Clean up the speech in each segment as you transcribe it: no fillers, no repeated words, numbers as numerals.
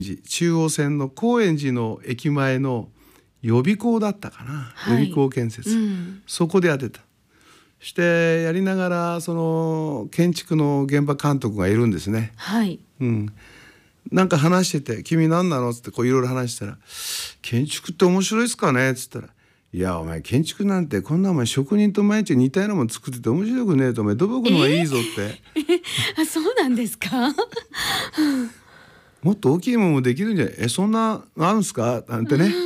中央線の高円寺の駅前の予備校だったかな、 はい、 予備校建設、そこでやってた。してやりながらその建築の現場監督がいるんですね。 はい、 なんか話してて「君何なの?」っつってこういろいろ話したら「建築って面白いっすかね?」っつったら「いやお前建築なんてこんなお前職人と毎日似たようなもの作ってて面白くねえとお前土木の方がいいぞ」ってあ、そうなんですかもっと大きいものもできるんじゃないそんなのあるんすかなんてね。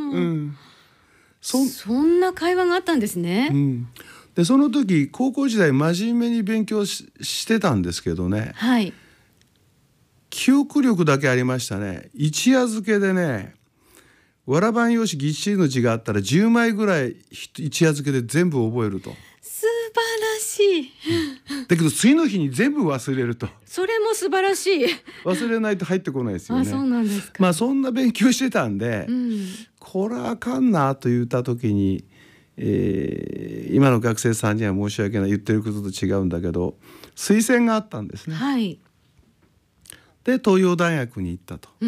そんな会話があったんですね。 でその時高校時代真面目に勉強してたんですけどね、 はい、 記憶力だけありましたね。一夜漬けでね、わらばん用紙ぎっしりの字があったら10枚ぐらい一夜漬けで全部覚えると。 素晴らしい、 だけど次の日に全部忘れると。 それも素晴らしい忘れないと入ってこないですよね。 あ、そうなんですか。 そんな勉強してたんで、これはあかんなと言った時に、今の学生さんには申し訳ない、言ってることと違うんだけど推薦があったんですね。 はい、 で東洋大学に行ったと。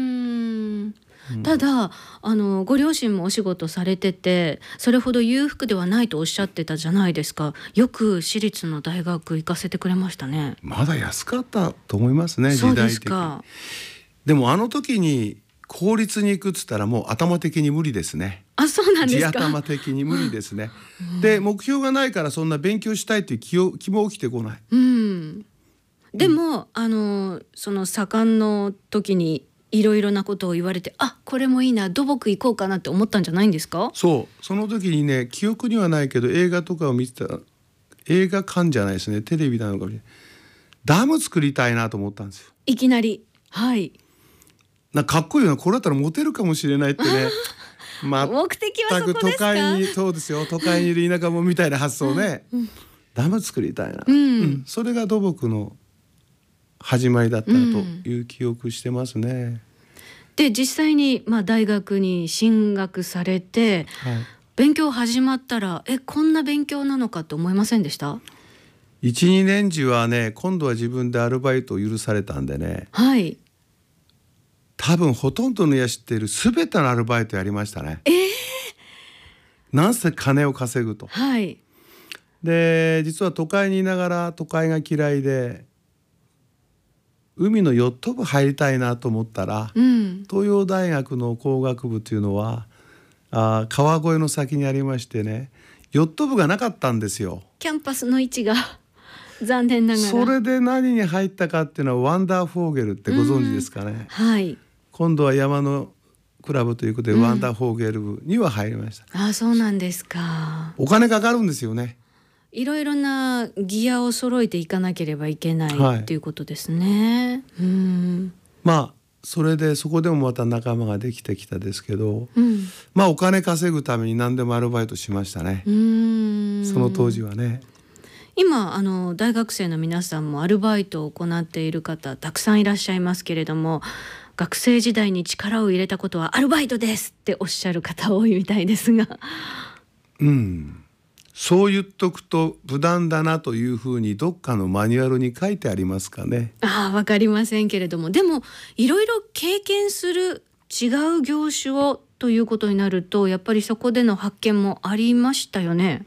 ただご両親もお仕事されててそれほど裕福ではないとおっしゃってたじゃないですか。よく私立の大学行かせてくれましたね。 まだ安かったと思いますね、 そう時代的に。 ですか。 でもあの時に公立に行くっつったらもう頭的に無理ですね。 あ、そうなんですか。 地頭的に無理ですね。で目標がないからそんな勉強したいという気も起きてこない。 でもその盛んの時にいろいろなことを言われて、あ、これもいいな、土木行こうかなって思ったんじゃないんですか。 その時にね、記憶にはないけど映画とかを見てた、映画館じゃないですね、テレビなのかもしれない、ダム作りたいなと思ったんですよ。 いきなり。はい。 かっこいいな、これだったらモテるかもしれないってね目的はそこですか。 そうですよ、都会にいる田舎者みたいな発想ね、ダム作りたいな、それが土木の始まりだったという記憶してますね。 で実際に大学に進学されて、勉強始まったらこんな勉強なのかと思いませんでした？ 1,2 年時はね、今度は自分でアルバイトを許されたんでね、 はい、 多分ほとんどの人が知っている全てのアルバイトやりましたね。なんせ金を稼ぐと。 はい、 で実は都会にいながら都会が嫌いで海のヨット部入りたいなと思ったら、東洋大学の工学部というのは川越の先にありましてね、ヨット部がなかったんですよ。 キャンパスの位置が残念ながら。 それで何に入ったかっていうのはワンダーフォーゲルってご存知ですかね。 はい、 今度は山のクラブということで、ワンダーフォーゲル部には入りました。 あ、そうなんですか。 お金かかるんですよね。 いろいろなギアを揃えていかなければいけないっていうことですね。 それでそこでもまた仲間ができてきたですけど、お金稼ぐために何でもアルバイトしましたね。その当時はね。 今大学生の皆さんもアルバイトを行っている方たくさんいらっしゃいますけれども、学生時代に力を入れたことはアルバイトですっておっしゃる方多いみたいですが、 そう言っとくと無難だなというふうにどっかのマニュアルに書いてありますかね。 わかりませんけれども、でもいろいろ経験する違う業種をということになると、やっぱりそこでの発見もありましたよね。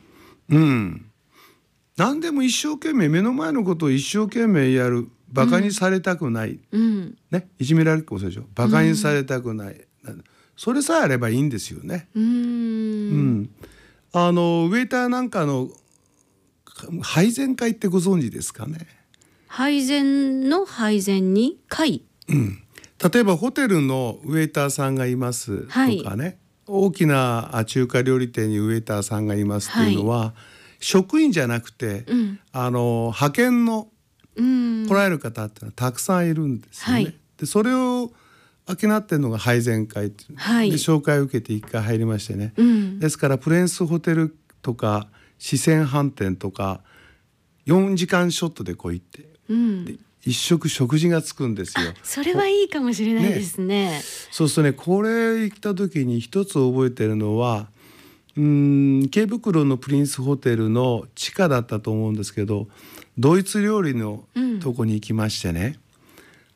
何でも一生懸命、目の前のことを一生懸命やる。バカにされたくない、いじめられるかもしれないでしょ。バカにされたくない、それさえあればいいんですよね。ウェイターなんかの配膳会ってご存知ですかね。 配膳の配膳に会、 例えばホテルのウェイターさんがいますとかね、大きな中華料理店にウェイターさんがいますっていうのは、職員じゃなくて、派遣の来られる方ってのはたくさんいるんですよね。でそれを商ってるのが配膳会っていう、で紹介を受けて一回入りましてね、ですからプレンスホテルとか四川飯店とか4時間ショットでこう行って、で一食食事がつくんですよ。 それはいいかもしれないですね。 そうするとね、これ行った時に一つ覚えてるのは、池袋のプリンスホテルの地下だったと思うんですけど、ドイツ料理のとこに行きましてね、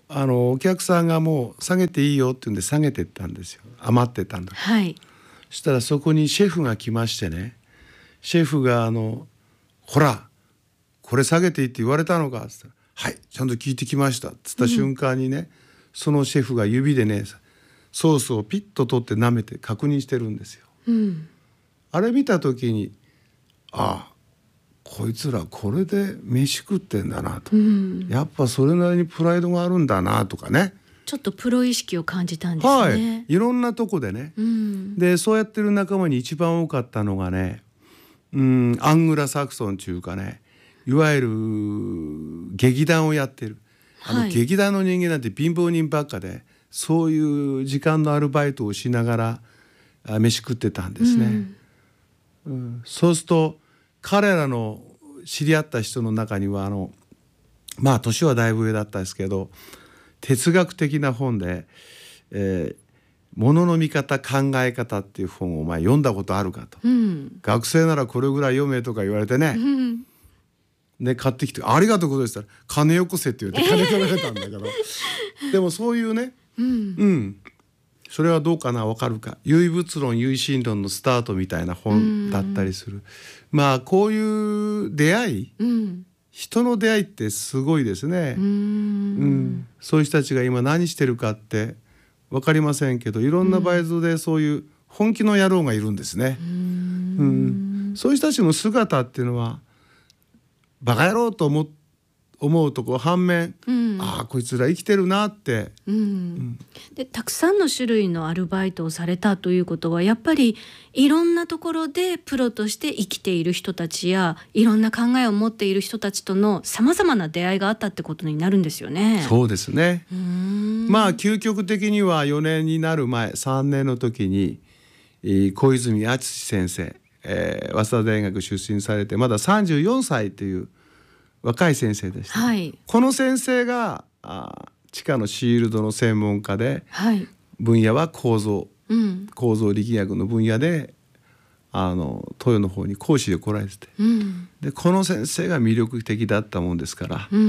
お客さんがもう下げていいよって言うんで下げてったんですよ。余ってたんだ。 はい。 そしたらそこにシェフが来ましてね、シェフがほらこれ下げていいって言われたのかっつったら、はいちゃんと聞いてきましたっつった瞬間にね、そのシェフが指でねソースをピッと取って舐めて確認してるんですよ。あれ見た時に、ああこいつらこれで飯食ってんだなと、やっぱそれなりにプライドがあるんだなとかね、 ちょっとプロ意識を感じたんですね。 いろんなとこでね、でそうやってる仲間に一番多かったのがね、アングラサクソンっていうかね、いわゆる劇団をやってる劇団の人間なんて貧乏人ばっかで、そういう時間のアルバイトをしながら飯食ってたんですね。そうすると彼らの知り合った人の中にはまあ年はだいぶ上だったんですけど、哲学的な本で物の見方考え方っていう本をお前読んだことあるかと、学生ならこれぐらい読めとか言われてね、で買ってきてありがとうございますって言ったら金よこせって言って金取られたんだけど、でもそういうね、それはどうかな、わかるか、唯物論唯心論のスタートみたいな本だったりする。まあこういう出会い、人の出会いってすごいですね。そういう人たちが今何してるかって分かりませんけど、いろんな場所でそういう本気の野郎がいるんですね。そういう人たちの姿っていうのはバカ野郎と思うとこ反面、ああこいつら生きてるなって、 でたくさんの種類のアルバイトをされたということは、やっぱりいろんなところでプロとして生きている人たちやいろんな考えを持っている人たちとのさまざまな出会いがあったってことになるんですよね。 そうですね。まあ究極的には4年になる前3年の時に小泉敦先生、早稲田大学出身されてまだ34歳という若い先生でした、この先生が地下のシールドの専門家で、分野は構造力学の分野で東洋の方に講師で来られてて、でこの先生が魅力的だったもんですから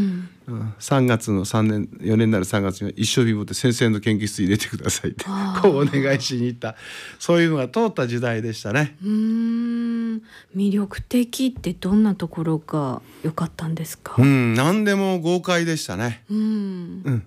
、3月の4年になる3月には一生日持って先生の研究室入れてくださいってこうお願いしに行った、そういうのが通った時代でしたね。 魅力的ってどんなところが良かったんですか？ 何でも豪快でしたね。研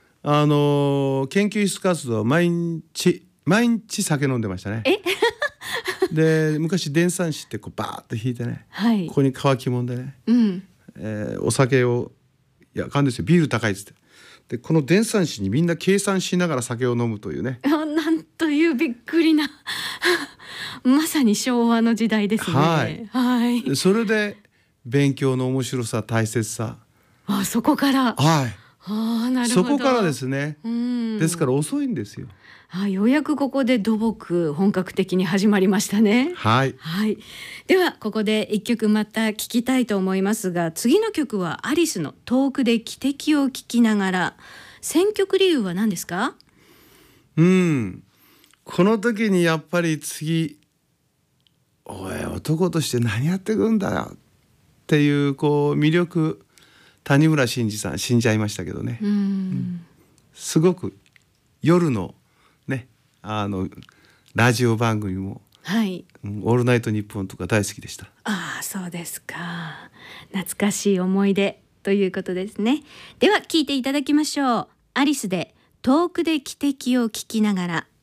究室活動は毎日酒飲んでましたね。で昔電算子ってこうバーッと引いてね、ここに乾きもんでね、お酒をいやかんですよ、ビール高いっつって、でこの電算子にみんな計算しながら酒を飲むというね。 なんというびっくりなまさに昭和の時代ですね。 それで勉強の面白さ大切さ、 そこから、なるほど、 そこからですね。ですから遅いんですよ。 ようやくここで土木本格的に始まりましたね。ではここで一曲また聴きたいと思いますが、次の曲はアリスの遠くで汽笛を聞きながら。選曲理由は何ですか？ この時にやっぱり次、おい男として何やってくんだよっていう魅力、谷村新司さん死んじゃいましたけどね、すごく夜のねラジオ番組も、オールナイトニッポンとか大好きでした。 そうですか。懐かしい思い出ということですね。では聴いていただきましょう。アリスで遠くで汽笛を聞きながら。